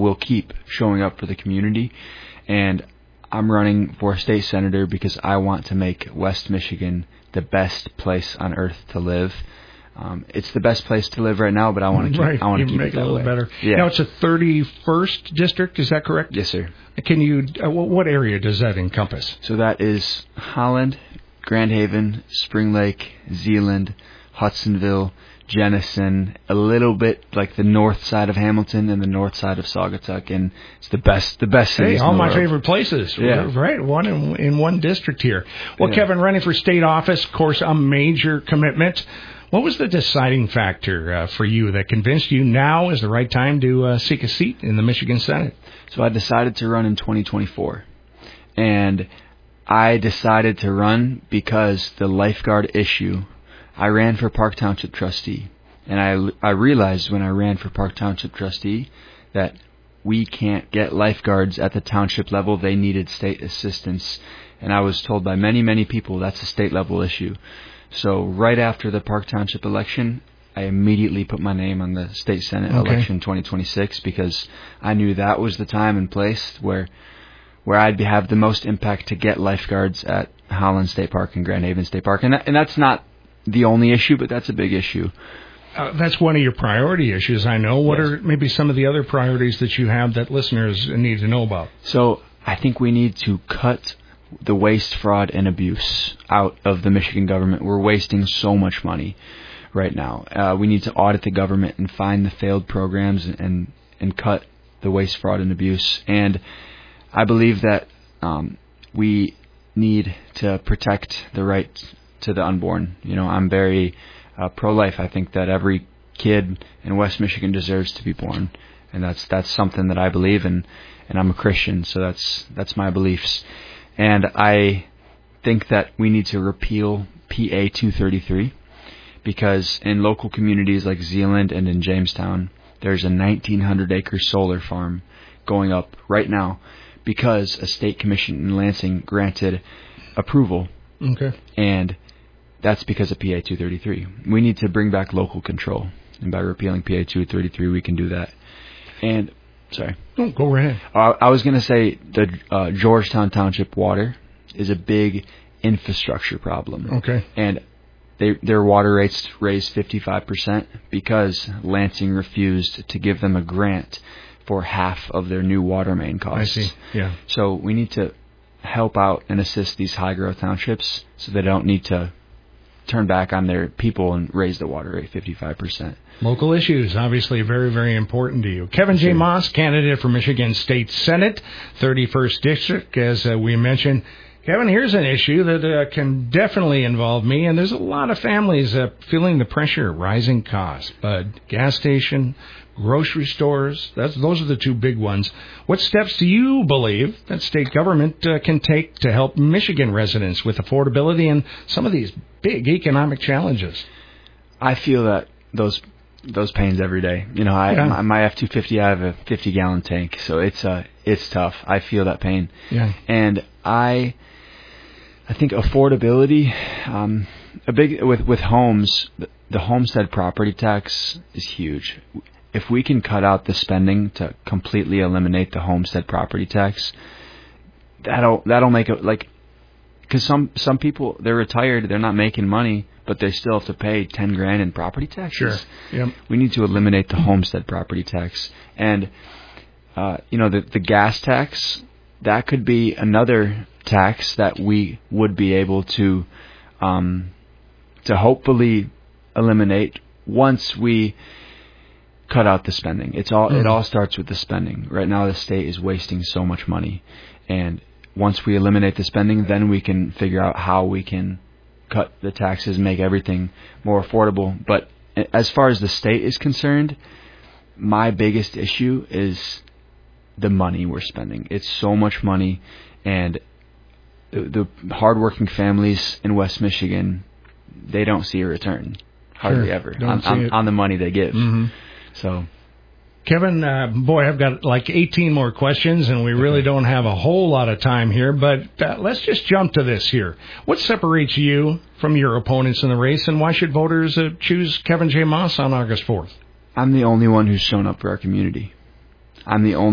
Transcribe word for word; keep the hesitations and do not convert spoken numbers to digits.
will keep showing up for the community. And I'm running for state senator because I want to make West Michigan the best place on earth to live. Um, it's the best place to live right now, but I want to keep, right. I want to keep make it that a little way. better. Yeah. Now, it's a thirty-first district, is that correct? Yes, sir. Can you, uh, what area does that encompass? So that is Holland, Grand Haven, Spring Lake, Zeeland, Hudsonville, Jenison, a little bit like the north side of Hamilton and the north side of Saugatuck, and it's the best, the best cities. Hey, all in the my world. favorite places. Yeah. Right, one in, in one district here. Well, Yeah. Kevin, running for state office, of course, a major commitment. What was the deciding factor uh, for you that convinced you now is the right time to uh, seek a seat in the Michigan Senate? So I decided to run in twenty twenty-four, and I decided to run because the lifeguard issue. I ran for Park Township trustee, and I, I realized when I ran for Park Township trustee that we can't get lifeguards at the township level. They needed state assistance, and I was told by many, many people that's a state level issue. So right after the Park Township election, I immediately put my name on the state senate okay. election twenty twenty-six because I knew that was the time and place where where I'd be, have the most impact to get lifeguards at Holland State Park and Grand Haven State Park. And that, and that's not the only issue, but that's a big issue. Uh, that's one of your priority issues, I know. What yes. are maybe some of the other priorities that you have that listeners need to know about? So I think we need to cut the waste, fraud, and abuse out of the Michigan government. We're wasting so much money right now. Uh, we need to audit the government and find the failed programs and, and, and cut the waste, fraud, and abuse. And I believe that um, we need to protect the right to the unborn. You know, I'm very uh, pro-life. I think that every kid in West Michigan deserves to be born, and that's that's something that I believe in. And I'm a Christian, so that's that's my beliefs. And I think that we need to repeal P A two thirty-three because in local communities like Zeeland and in Jamestown, there's a nineteen hundred acre solar farm going up right now because a state commission in Lansing granted approval. Okay. And that's because of P A two thirty-three. We need to bring back local control. And by repealing P A two thirty-three, we can do that. And, sorry. Oh, go right ahead. Uh, I was going to say the uh, Georgetown Township water is a big infrastructure problem. Okay. And they, their water rates raised fifty-five percent because Lansing refused to give them a grant for half of their new water main costs. I see, yeah. So we need to help out and assist these high-growth townships so they don't need to turn back on their people and raise the water rate fifty-five percent. Local issues, obviously very, very important to you. Kevin J. Sure. Moss, candidate for Michigan State Senate, thirty-first District, as uh, we mentioned. Kevin, here's an issue that uh, can definitely involve me, and there's a lot of families uh, feeling the pressure, rising costs. But gas station, grocery stores, that's, those are the two big ones. What steps do you believe that state government uh, can take to help Michigan residents with affordability and some of these big economic challenges? I feel that those those pains every day. You know, I yeah. my, my F two fifty, I have a fifty gallon tank, so it's uh it's tough. I feel that pain. Yeah. And I I think affordability, um, a big with with homes, the, the homestead property tax is huge. If we can cut out the spending to completely eliminate the homestead property tax, that'll that'll make it like, because some some people, they're retired, they're not making money, but they still have to pay ten grand in property taxes. Sure. Yep. We need to eliminate the homestead property tax, and uh, you know the the gas tax, that could be another tax that we would be able to um, to hopefully eliminate once we cut out the spending. It's all mm. it all starts with the spending. Right now, the state is wasting so much money, and once we eliminate the spending, then we can figure out how we can cut the taxes, make everything more affordable. But as far as the state is concerned, my biggest issue is the money we're spending. It's so much money, and the, the hardworking families in West Michigan, they don't see a return, hardly sure. ever, Don't on, see on, it. on the money they give. Mm-hmm. So, Kevin, uh, boy, I've got like eighteen more questions, and we really don't have a whole lot of time here, but uh, let's just jump to this here. What separates you from your opponents in the race, and why should voters uh, choose Kevin J. Moss on August fourth? I'm the only one who's shown up for our community. I'm the only